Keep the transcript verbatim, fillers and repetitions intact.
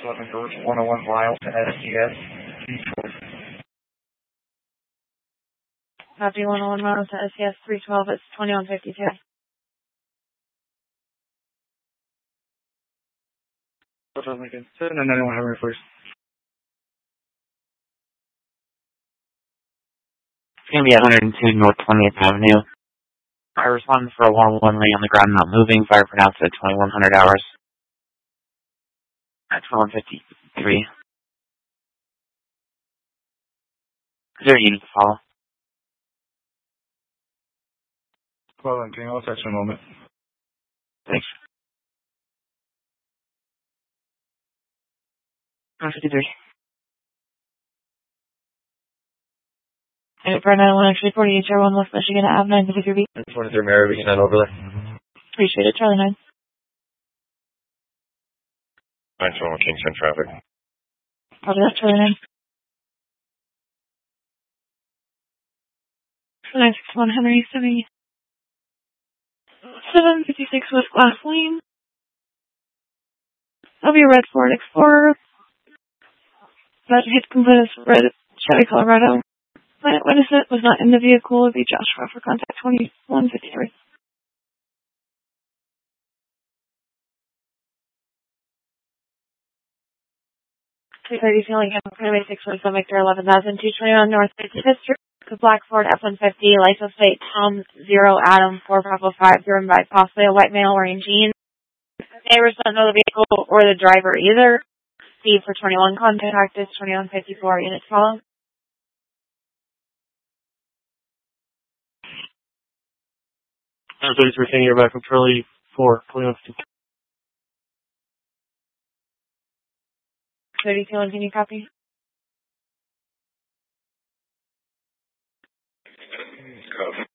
eleven George, one oh one Lyle to S C S, three twelve. Copy one oh one Lyle to S C S three twelve, it's twenty-one fifty-two. Hotel Lincoln, seven nine nine one, have me first. It's going to be at one oh two North twentieth Avenue. I responded for a one one lane on the ground not moving. Fire pronounced at twenty-one hundred hours. At twenty-one fifty-three. Is there a unit to follow? Well, I'm I'll touch in a moment. Thanks. one fifty-three. Hey, for nine one, actually forty-eight, Charlie one, West Michigan, Ave nine fifty-three B. twenty-three Mary, we can head over there. Appreciate it, Charlie nine. nine two one Kingston traffic. Copy that, Charlie nine. nine six one Henry, seven fifty-six West Glass Lane. That'll be a red Ford Explorer. That hit completed red Chevy Colorado. Witness it was not in the vehicle. It would be Joshua for contact twenty-one fifty-three. three thirty feeling him, Highway six one seven Victor eleven thousand two twenty-one North fifty-fifth Street. The black Ford F one fifty, license plate Tom zero Adam four Papa five, driven by possibly a white male wearing jeans. Neighbors don't know the vehicle or the driver either. Steve for twenty-one, contact is twenty-one fifty-four, units follow. I'm thirty-three, can you hear back from Charlie four, twenty-one fifty-two. thirty-two, can you copy? Copy.